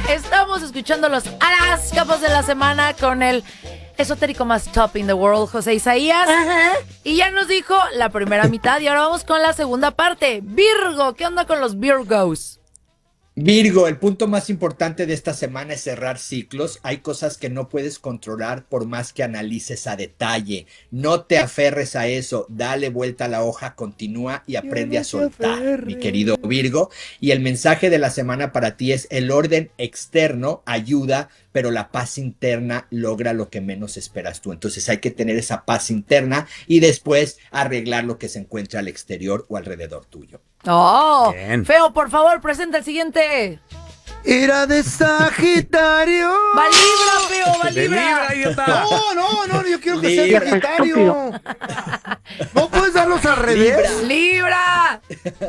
Estamos escuchando los horóscopos de la semana con el esotérico más top in the world, José Isaías. Ajá. Y ya nos dijo la primera mitad y ahora vamos con la segunda parte. Virgo, ¿qué onda con los Virgos? Virgo, el punto más importante de esta semana es cerrar ciclos. Hay cosas que no puedes controlar por más que analices a detalle. No te aferres a eso, dale vuelta a la hoja, continúa y aprende a soltar, mi querido Virgo. Y el mensaje de la semana para ti es: el orden externo ayuda, pero la paz interna logra lo que menos esperas tú. Entonces hay que tener esa paz interna y después arreglar lo que se encuentra al exterior o alrededor tuyo. Oh, Bien. Feo, por favor, presenta el siguiente. Era de Sagitario. Va Libra, Feo, va De Libra. Libra, idiota. No, yo quiero que sea Libra. Sagitario. No puedes darlos al revés. Libra.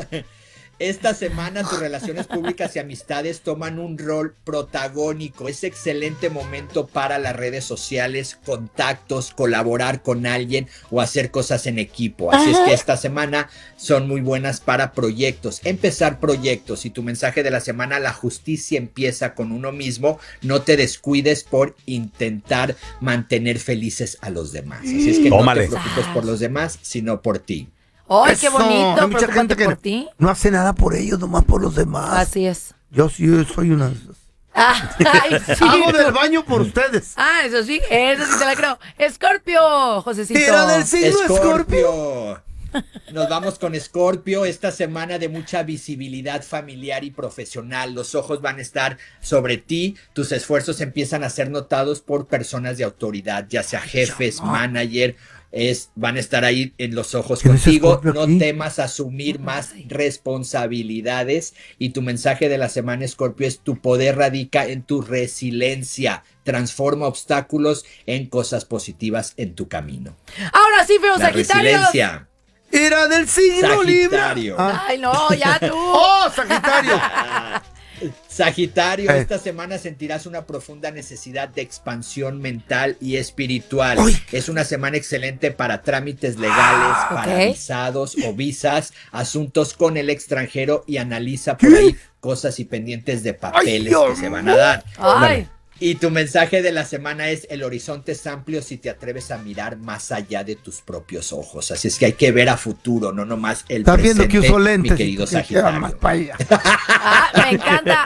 Esta semana tus relaciones públicas y amistades toman un rol protagónico. Es excelente momento para las redes sociales, contactos, colaborar con alguien o hacer cosas en equipo. Así es que esta semana son muy buenas para proyectos. Empezar proyectos. Y tu mensaje de la semana: la justicia empieza con uno mismo. No te descuides por intentar mantener felices a los demás. Así es que Tómale. no te preocupes por los demás, sino por ti. ¡Ay, qué Eso. bonito! Hay mucha gente Preocúpate por que ti. no hace nada por ellos, nomás por los demás. Así es. Yo sí soy una de esas. Ay, sí. Hago del baño por ustedes. Eso sí te la creo. Escorpio, Josecito. Era del signo Escorpio. Escorpio. Nos vamos con Escorpio. Esta semana de mucha visibilidad familiar y profesional. Los ojos van a estar sobre ti. Tus esfuerzos empiezan a ser notados por personas de autoridad, ya sea jefes, manager. Van a estar ahí en los ojos ¿Quién es contigo. Escorpio No aquí? temas asumir más responsabilidades. Y tu mensaje de la semana, Escorpio, es: tu poder radica en tu resiliencia. Transforma obstáculos en cosas positivas en tu camino. Ahora sí, Feo, La Sagitario. resiliencia. Era del signo Libra. Sagitario. Ay, no, ya tú. ¡Oh, Sagitario! Sagitario, esta semana sentirás una profunda necesidad de expansión mental y espiritual. Uy. Es una semana excelente para trámites legales, para ok. visados o visas, asuntos con el extranjero, y analiza por ahí cosas y pendientes de papeles Dios que se van a dar. Ay. Y tu mensaje de la semana es: el horizonte es amplio si te atreves a mirar más allá de tus propios ojos. Así es que hay que ver a futuro, no nomás el Estás presente, viendo que uso lentes. mi querido y tú que quedas más Sagitario. para allá. Me encanta.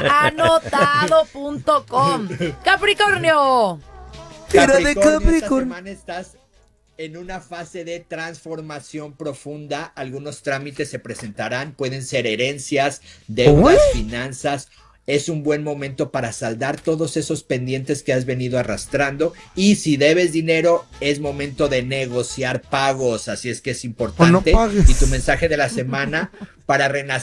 Anotado.com. Capricornio. Era de Esta Capricornio. semana estás en una fase de transformación profunda. Algunos trámites se presentarán, pueden ser herencias, deudas, finanzas. Es un buen momento para saldar todos esos pendientes que has venido arrastrando. Y si debes dinero, es momento de negociar pagos. Así es que es importante. O no pagues. Y tu mensaje de la semana: para renacer